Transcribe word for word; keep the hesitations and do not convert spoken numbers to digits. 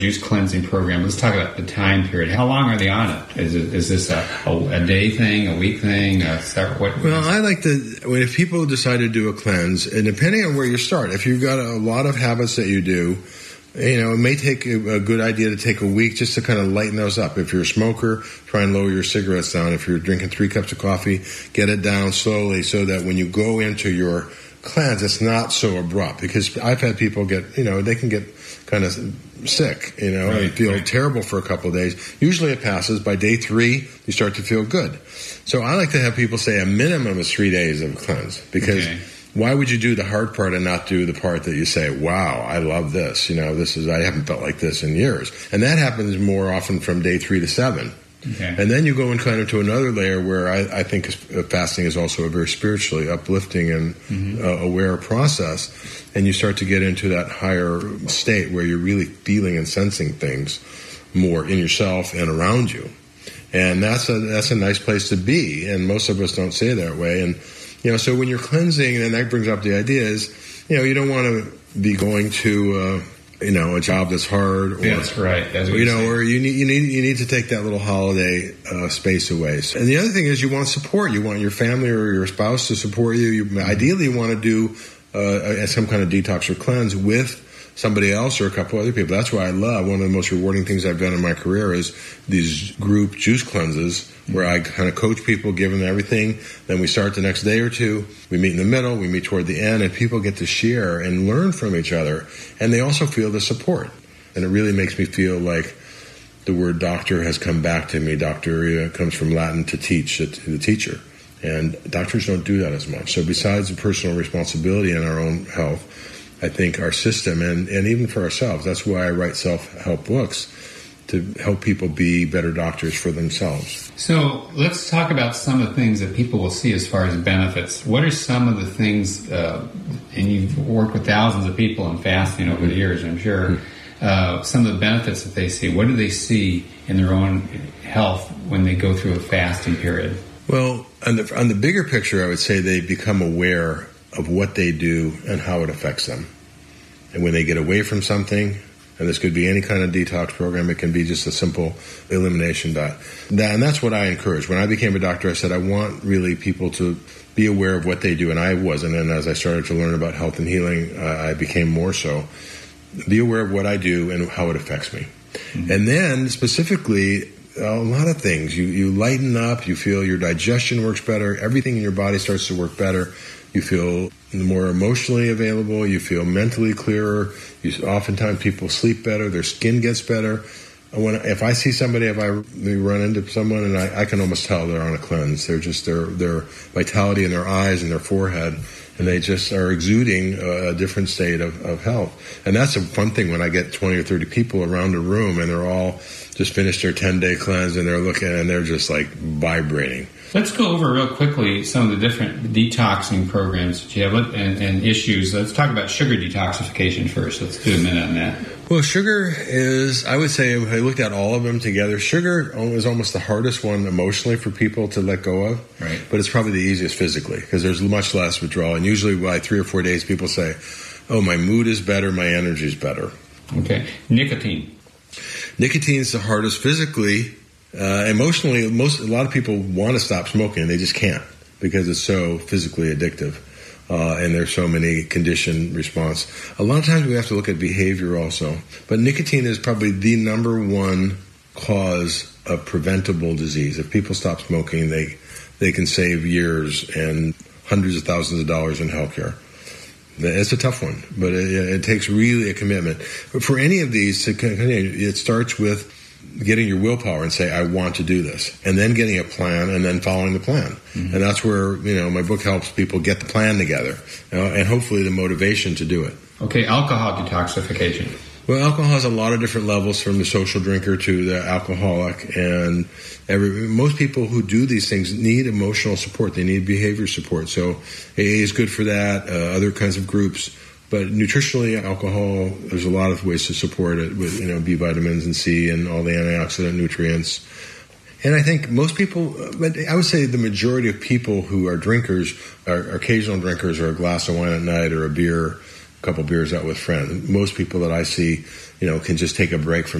juice cleansing program. Let's talk about the time period. How long are they on it? Is it, is this a, a, a day thing, a week thing? A separate, what, well, I like to, when if people decide to do a cleanse, and depending on where you start, if you've got a lot of habits that you do, you know, it may take a, a good idea to take a week just to kind of lighten those up. If you're a smoker, try and lower your cigarettes down. If you're drinking three cups of coffee, get it down slowly so that when you go into your cleanse, it's not so abrupt. Because I've had people get, you know, they can get kind of sick, you know, right, and feel right. terrible for a couple of days. Usually it passes. By day three, you start to feel good. So I like to have people say a minimum is three days of cleanse. Because okay. why would you do the hard part and not do the part that you say, wow, I love this. You know, this is, I haven't felt like this in years. And that happens more often from day three to seven. Okay. And then you go in kind of to another layer where I, I think fasting is also a very spiritually uplifting and mm-hmm. uh, aware process. And you start to get into that higher state where you're really feeling and sensing things more in yourself and around you. And that's a, that's a nice place to be. And most of us don't say it that way. And, you know, so when you're cleansing, and that brings up the idea is, you know, you don't want to be going to, uh, you know, a job that's hard, or yeah, that's right. That's what you know, saying. or you need you need you need to take that little holiday uh, space away. And the other thing is, you want support. You want your family or your spouse to support you. You ideally you want to do uh, some kind of detox or cleanse with somebody else or a couple other people. That's why I love, one of the most rewarding things I've done in my career is these group juice cleanses where I kind of coach people, give them everything. Then we start the next day or two. We meet in the middle. We meet toward the end, and people get to share and learn from each other. And they also feel the support. And it really makes me feel like the word doctor has come back to me. Doctor comes from Latin to teach, the teacher. And doctors don't do that as much. So besides the personal responsibility in our own health, I think our system, and, and even for ourselves, that's why I write self-help books, to help people be better doctors for themselves. So let's talk about some of the things that people will see as far as benefits. What are some of the things, uh, and you've worked with thousands of people in fasting over the years, I'm sure, uh, some of the benefits that they see. What do they see in their own health when they go through a fasting period? Well, on the, on the bigger picture, I would say they become aware of what they do and how it affects them. And when they get away from something, and this could be any kind of detox program, it can be just a simple elimination diet. That, and that's what I encourage. When I became a doctor, I said I want really people to be aware of what they do, and I wasn't. And as I started to learn about health and healing, uh, I became more so. Be aware of what I do and how it affects me. Mm-hmm. And then specifically, a lot of things. You, you lighten up, you feel your digestion works better, everything in your body starts to work better. You feel more emotionally available. You feel mentally clearer. You, oftentimes people sleep better. Their skin gets better. When if I see somebody, if I run into someone, and I, I can almost tell they're on a cleanse. They're just their their vitality in their eyes and their forehead, and they just are exuding a different state of, of health. And that's a fun thing when I get twenty or thirty people around a room, and they're all just finished their ten-day cleanse, and they're looking, and they're just like vibrating. Let's go over real quickly some of the different detoxing programs that you have and, and issues. Let's talk about sugar detoxification first. Let's do a minute on that. Well, sugar is, I would say, if I looked at all of them together, sugar is almost the hardest one emotionally for people to let go of. Right. But it's probably the easiest physically because there's much less withdrawal. And usually by three or four days, people say, oh, my mood is better, my energy is better. Okay. Nicotine. Nicotine is the hardest physically. Uh, emotionally, most a lot of people want to stop smoking, and they just can't because it's so physically addictive, uh, and there's so many conditioned response. A lot of times we have to look at behavior also, but nicotine is probably the number one cause of preventable disease. If people stop smoking, they they can save years and hundreds of thousands of dollars in healthcare. It's a tough one, but it, it takes really a commitment. But for any of these to continue, it starts with getting your willpower and say, I want to do this, and then getting a plan and then following the plan. Mm-hmm. And that's where, you know, my book helps people get the plan together, you know, and hopefully the motivation to do it. Okay, alcohol detoxification. Well, alcohol has a lot of different levels, from the social drinker to the alcoholic, and every, most people who do these things need emotional support. They need behavior support. So A A is good for that, uh, other kinds of groups. But nutritionally, alcohol, there's a lot of ways to support it with, you know, B vitamins and C and all the antioxidant nutrients. And I think most people, but I would say the majority of people who are drinkers are occasional drinkers, or a glass of wine at night or a beer, a couple beers out with friends. Most people that I see you know, can just take a break from